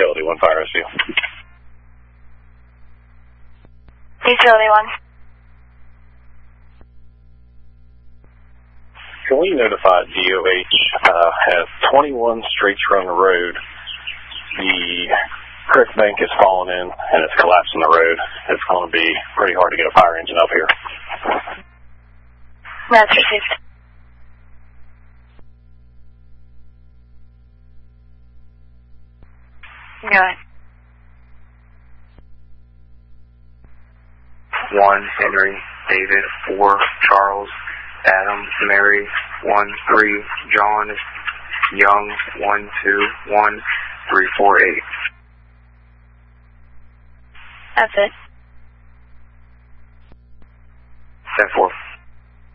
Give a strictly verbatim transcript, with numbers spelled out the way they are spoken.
Utility one Fire Rescue. Utility one. Can we notify D O H uh, has twenty-one Straits Run Road? The creek bank is falling in and it's collapsing the road. It's going to be pretty hard to get a fire engine up here. That's received. Go ahead. One Henry, David, four Charles, Adam, Mary, one three John, Young, one two one three four eight. That's it. Ten four.